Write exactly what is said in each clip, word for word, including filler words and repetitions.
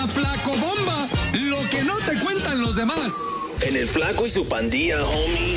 La Flacobomba, lo que no te cuentan los demás. En el Flaco y su pandilla, homie.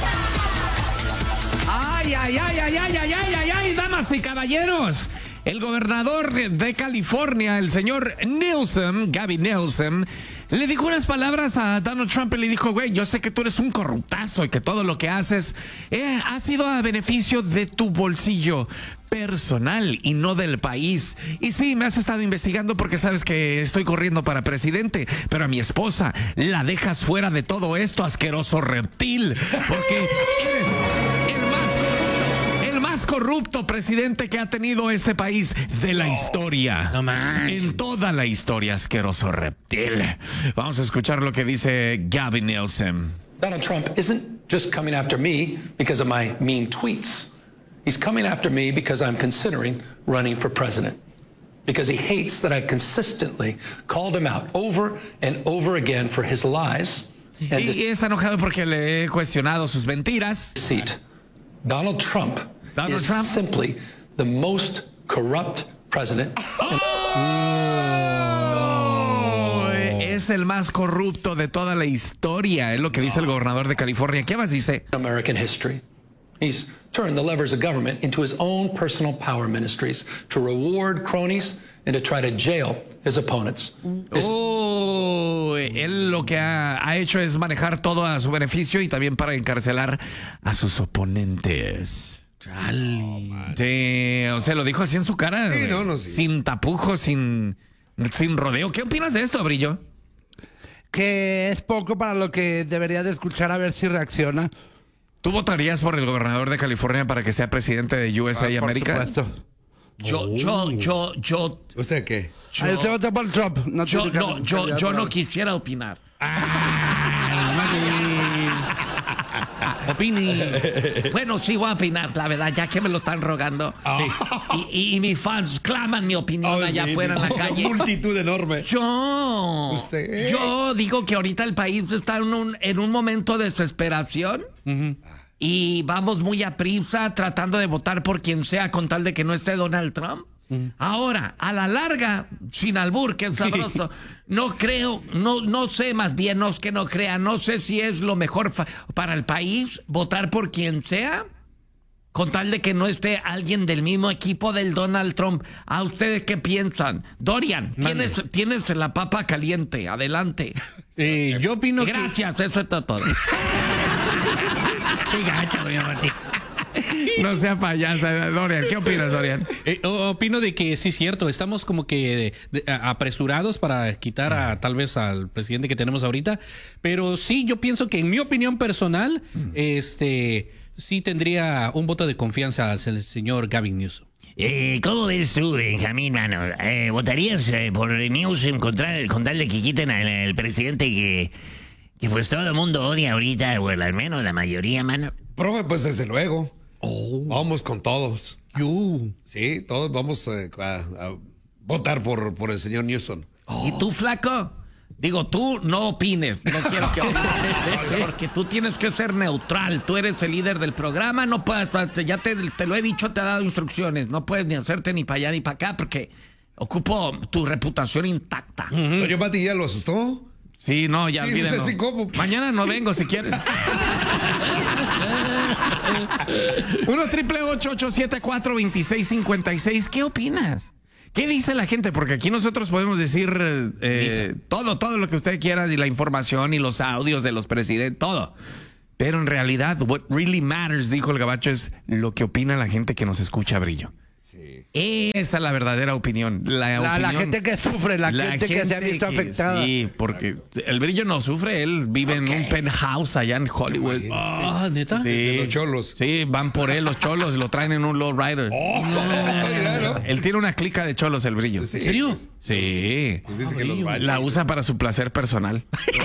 Ay, ay, ay, ay, ay, ay, ay, ay, ay, damas y caballeros. El gobernador de California, el señor Newsom, Gavin Newsom, le dijo unas palabras a Donald Trump y le dijo, güey, yo sé que tú eres un corruptazo y que todo lo que haces eh, ha sido a beneficio de tu bolsillo personal y no del país. Y sí, me has estado investigando porque sabes que estoy corriendo para presidente, pero a mi esposa la dejas fuera de todo esto, asqueroso reptil, porque eres el más corrupto, el más corrupto presidente que ha tenido este país de la historia. No manches. En toda la historia, asqueroso reptil. Vamos a escuchar lo que dice Gavin Newsom. Donald Trump isn't just coming after me because of my mean tweets. He's coming after me because I'm considering running for president. Because he hates that I've consistently called him out over and over again for his lies. And Y, y está enojado porque le he cuestionado sus mentiras. deceit. Donald Trump Donald is Trump? simply the most corrupt president. Oh, es el más corrupto de toda la historia, es lo que dice el gobernador de California. ¿Qué más dice? American history. He's turned the levers of government into his own personal power ministries to reward cronies and to try to jail his opponents. His Oh, él lo que ha, ha hecho es manejar todo a su beneficio y también para encarcelar a sus oponentes. Sí, o sea, lo dijo así en su cara, Sí, güey. no, no, sí. Sin tapujos, sin, sin rodeo. ¿Qué opinas de esto, Brillo? Que es poco para lo que debería de escuchar a ver si reacciona. ¿Tú votarías por el gobernador de California para que sea presidente de U S A Ah, por América? supuesto. Yo, yo, yo, yo, ¿Usted qué? Ahí usted vota por Trump. No yo, tiene no, que- yo, yo no quisiera opinar. Opine. Bueno, sí voy a opinar, la verdad, ya que me lo están rogando. Y, y- y mis fans claman mi opinión allá sí, afuera en la no, calle. Multitud enorme. Yo, Usted. yo digo que ahorita el país está en un, en un momento de desesperación. Y vamos muy a prisa tratando de votar por quien sea con tal de que no esté Donald Trump. Ahora, a la larga, sin albur, que es sabroso, no creo, no, no sé, más bien no es que no crea, no sé si es lo mejor fa- para el país votar por quien sea, con tal de que no esté alguien del mismo equipo del Donald Trump. ¿A ustedes qué piensan? Dorian, tienes, tienes la papa caliente, adelante. Eh, yo opino que... Gracias, eso es todo. Qué gacho, doña Martí. No sea payasa, Dorian. ¿Qué opinas, Dorian? Eh, opino de que sí es cierto, estamos como que de- de- apresurados para quitar a tal vez al presidente que tenemos ahorita, pero sí, yo pienso que en mi opinión personal, este, sí tendría un voto de confianza hacia el señor Gavin Newsom. Eh, ¿Cómo ves tú, Benjamín, mano? Eh, ¿Votarías eh, por Newsom contra, con tal de que quiten al, al presidente que, que pues todo el mundo odia ahorita, o al menos la mayoría, mano? Profe, pues desde luego. Vamos con todos. Sí, todos vamos eh, a, a votar por, por el señor Newsom. ¿Y tú, flaco? Digo, tú no opines. No quiero que opines. Porque tú tienes que ser neutral. Tú eres el líder del programa. No puedes, ya te, te lo he dicho, te he dado instrucciones. No puedes ni hacerte ni para allá ni para acá porque ocupo tu reputación intacta. Doña Mati, ¿ya lo asustó? Sí, no, ya Sí, olvídenlo. no sé si cómo. Mañana no vengo si quieren. uno triple ocho ocho siete cuatro dos seis cinco seis. ¿Qué opinas? ¿Qué dice la gente? Porque aquí nosotros podemos decir eh, todo, todo lo que usted quiera, y la información y los audios de los presidentes, todo. Pero en realidad, what really matters, dijo el gabacho, es lo que opina la gente que nos escucha, Brillo. Esa es la verdadera opinión. La, La, la opinión- gente que sufre, la, gente, que se ha visto que- afectada. Sí, porque el Brillo no sufre, él vive en un penthouse allá en Hollywood. Ah, ¿neta? Sí. Los cholos. Sí, van por él los cholos y lo traen en un lowrider. Mira, ¿no? Él tiene una clica de cholos, el Brillo. Sí, ¿En serio? pues, Sí. pues dice que los baña. La usa para su placer personal.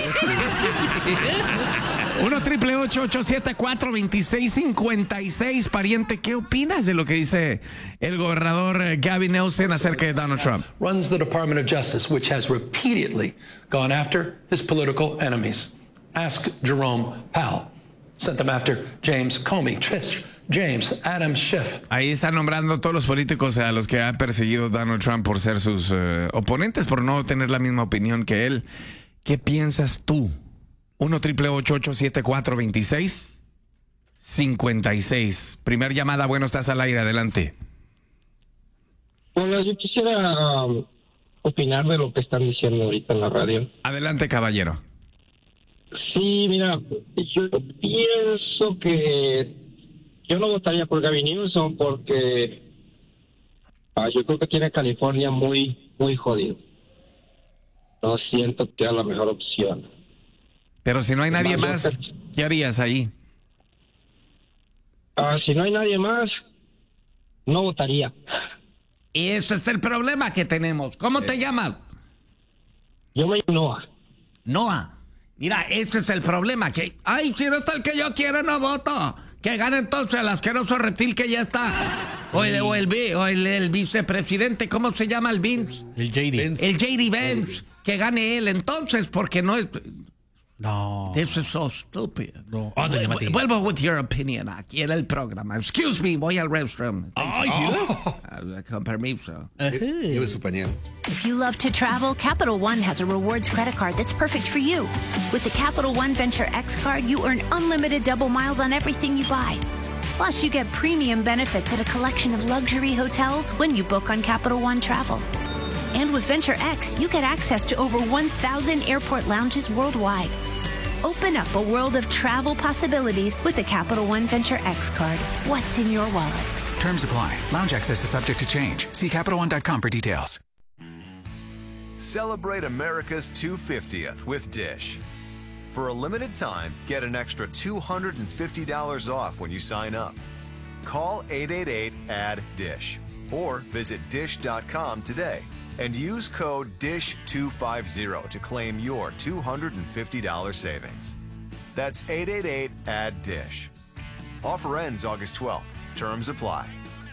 uno triple ocho ocho siete cuatro dos seis cinco seis. Pariente, ¿qué opinas de lo que dice el gobernador eh, Gavin Newsom acerca de Donald Trump? runs the Department of Justice, which has repeatedly gone after his political enemies. Ask Jerome Powell. Sent them after James Comey, Trish, James Adam Schiff. Ahí está nombrando todos los políticos a los que ha perseguido Donald Trump por ser sus uh, oponentes, por no tener la misma opinión que él. ¿Qué piensas tú? uno triple ocho ocho siete cuatro dos seis cinco seis. Primer llamada, bueno, estás al aire, adelante. Hola, yo quisiera um, opinar de lo que están diciendo ahorita en la radio. Adelante, caballero. Sí, mira, yo pienso que yo no votaría por Gavin Newsom porque uh, yo creo que tiene California muy, muy jodido. No siento que sea la mejor opción. Pero si no hay nadie Además, más, ¿qué harías ahí? Uh, si no hay nadie más, no votaría. Y ese es el problema que tenemos. ¿Cómo te llamas? Yo me llamo Noah. Noah. Mira, ese es el problema. Que, ay, si no está el que yo quiero, no voto. Que gane entonces el asqueroso reptil que ya está. O el, o el, vi- o el, el vicepresidente, ¿cómo se llama el Vince? El J D. El J D Vance. Que gane él entonces, porque no es... No. This is so stupid. No. Ándale, Vu- Mati. Vuelvo with your opinion aquí en el programa. Excuse me, voy al restroom. Ay, Uh, con permiso. Lleve su pañal. If you love to travel, Capital One has a rewards credit card that's perfect for you. With the Capital One Venture X card, you earn unlimited double miles on everything you buy. Plus, you get premium benefits at a collection of luxury hotels when you book on Capital One Travel. And with Venture X, you get access to over one thousand airport lounges worldwide. Open up a world of travel possibilities with the Capital One Venture X card. What's in your wallet? Terms apply. Lounge access is subject to change. See Capital One dot com for details. Celebrate America's two hundred fiftieth with Dish. For a limited time, get an extra two hundred fifty dollars off when you sign up. Call eight eight eight, A D D I S H or visit dish dot com today and use code D I S H two fifty to claim your two hundred fifty dollars savings. That's eight eight eight, A D D I S H. Offer ends August twelfth. Terms apply.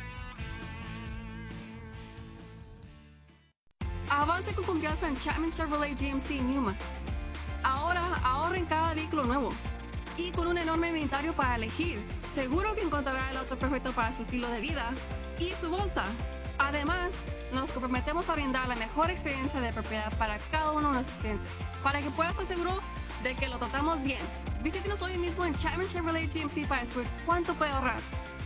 Avance con confianza en Chapman Chevrolet G M C Newman. Ahora ahorra en cada vehículo nuevo. Y con un enorme inventario para elegir, seguro que encontrará el auto perfecto para su estilo de vida y su bolsa. Además, nos comprometemos a brindar la mejor experiencia de propiedad para cada uno de nuestros clientes, para que puedas estar seguro de que lo tratamos bien. Visítenos hoy mismo en Chapman Chevrolet G M C para descubrir cuánto puede ahorrar.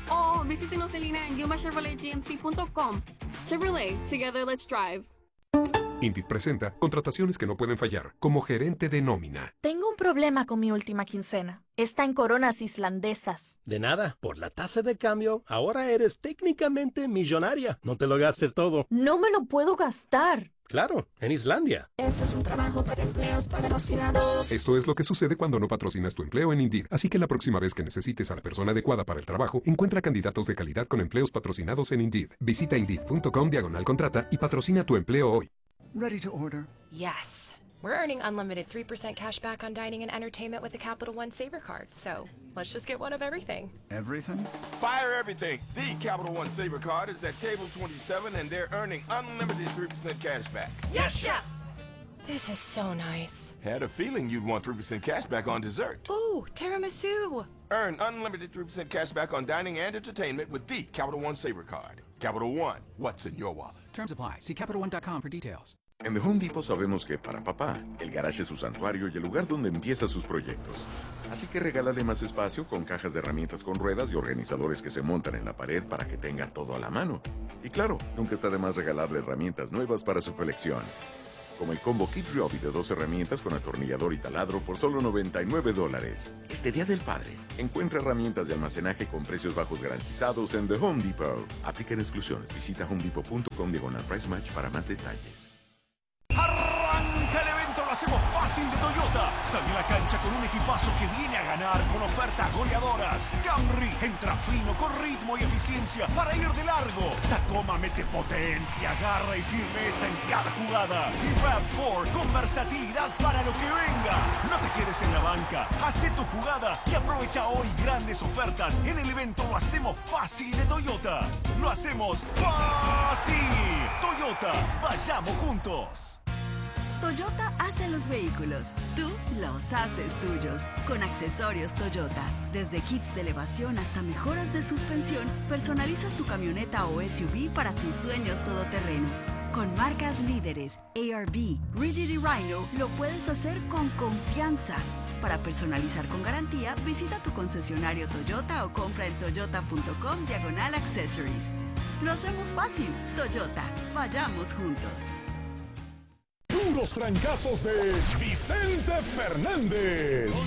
O visítenos en línea en yuma chevrolet g m c punto com. Chevrolet, together let's drive. Indeed presenta contrataciones que no pueden fallar como gerente de nómina. Tengo un problema con mi última quincena. Está en coronas islandesas. De nada, por la tasa de cambio, ahora eres técnicamente millonaria. No te lo gastes todo. No me lo puedo gastar. Claro, en Islandia. Esto es un trabajo para empleos patrocinados. Esto es lo que sucede cuando no patrocinas tu empleo en Indeed. Así que la próxima vez que necesites a la persona adecuada para el trabajo, encuentra candidatos de calidad con empleos patrocinados en Indeed. Visita indeed punto com diagonal contrata y patrocina tu empleo hoy. Ready to order? Yes. We're earning unlimited three percent cash back on dining and entertainment with the Capital One Saver Card. So let's just get one of everything. Everything? Fire everything. The Capital One Saver Card is at table twenty-seven and they're earning unlimited three percent cash back. Yes, Chef! This is so nice. Had a feeling you'd want three percent cash back on dessert. Ooh, tiramisu. Earn unlimited three percent cash back on dining and entertainment with the Capital One Saver Card. Capital One, what's in your wallet? Terms apply. See Capital One dot com for details. En The Home Depot sabemos que para papá, el garage es su santuario y el lugar donde empieza sus proyectos. Así que regálale más espacio con cajas de herramientas con ruedas y organizadores que se montan en la pared para que tenga todo a la mano. Y claro, nunca está de más regalarle herramientas nuevas para su colección. Como el combo Kid Ryobi de dos herramientas con atornillador y taladro por solo noventa y nueve dólares. Este Día del Padre, encuentra herramientas de almacenaje con precios bajos garantizados en The Home Depot. Aplican exclusiones. Visita home depot punto com diagonal price match para más detalles. Arranca el evento, lo hacemos fácil de Toyota. Sale a la cancha con un equipazo que viene a ganar con ofertas goleadoras. Camry entra fino con ritmo y eficiencia para ir de largo. Tacoma mete potencia, garra y firmeza en cada jugada. Y RAV cuatro con versatilidad para lo que venga. No te quedes en la banca, haz tu jugada y aprovecha hoy grandes ofertas. En el evento lo hacemos fácil de Toyota. Lo hacemos fácil. Toyota, vayamos juntos. Toyota hace los vehículos, tú los haces tuyos. Con accesorios Toyota, desde kits de elevación hasta mejoras de suspensión, personalizas tu camioneta o S U V para tus sueños todoterreno. Con marcas líderes, A R B, Rigid y Rhino, lo puedes hacer con confianza. Para personalizar con garantía, visita tu concesionario Toyota o compra en toyota.com diagonal accessories. Lo hacemos fácil. Toyota, vayamos juntos. Puros trancazos de Vicente Fernández.